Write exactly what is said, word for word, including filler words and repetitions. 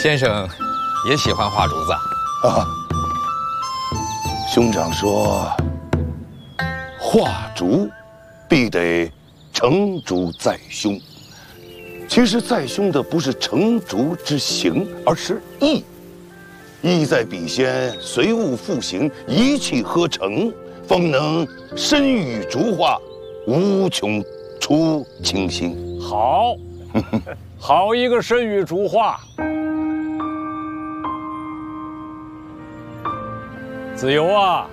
先生也喜欢画竹子啊？兄长说，画竹必得成竹在胸。其实在胸的不是成竹之形，而是意。意在笔先，随物复形，一气呵成，方能深与竹画，无穷出清新。 好，好一个深与竹画。子由啊，